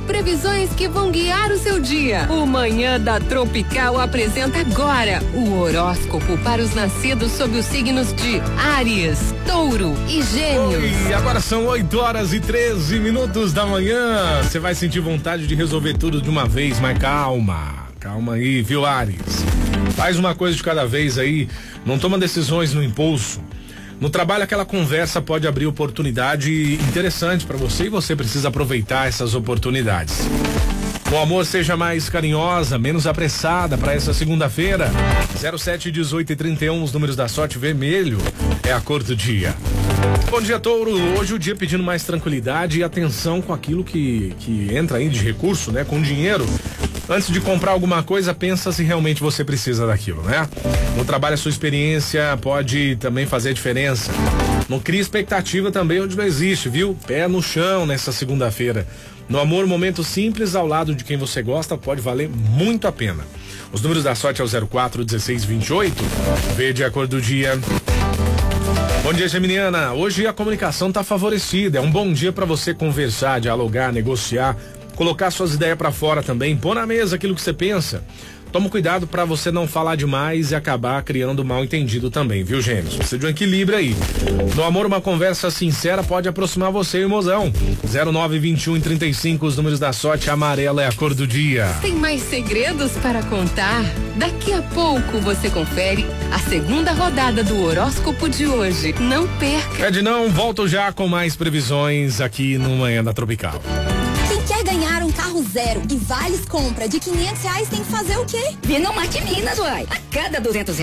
previsões que vão guiar o seu dia. O Manhã da Tropical apresenta agora o horóscopo para os nascidos sob os signos de Áries, Touro e Gêmeos. Oi, agora são 8h13 da manhã. Você vai sentir vontade de resolver tudo de uma vez, mas calma aí, viu, Áries? Faz uma coisa de cada vez aí, não toma decisões no impulso. No trabalho, aquela conversa pode abrir oportunidade interessante para você e você precisa aproveitar essas oportunidades. O amor, seja mais carinhosa, menos apressada para essa segunda-feira. 07, 18 e 31, os números da sorte. Vermelho é a cor do dia. Bom dia, Touro. Hoje o dia pedindo mais tranquilidade e atenção com aquilo que entra aí de recurso, né? Com dinheiro. Antes de comprar alguma coisa, pensa se realmente você precisa daquilo, né? No trabalho, a sua experiência pode também fazer diferença. Não cria expectativa também onde não existe, viu? Pé no chão nessa segunda-feira. No amor, momento simples ao lado de quem você gosta pode valer muito a pena. Os números da sorte é o 04, 16, 28. Verde é a cor do dia. Bom dia, Geminiana. Hoje a comunicação está favorecida. É um bom dia para você conversar, dialogar, negociar, colocar suas ideias para fora também, pôr na mesa aquilo que você pensa. Toma cuidado para você não falar demais e acabar criando mal entendido também, viu, Gêmeos? Precisa de um equilíbrio aí. No amor, uma conversa sincera pode aproximar você e o mozão. 09, 21 e 35, os números da sorte. Amarela é a cor do dia. Tem mais segredos para contar? Daqui a pouco você confere a segunda rodada do horóscopo de hoje. Não perca. Ednão, volto já com mais previsões aqui no Manhã da Tropical. Quer ganhar um carro zero e vales compra de R$500 tem que fazer o quê? Vir no Marte Minas, uai. A cada R$200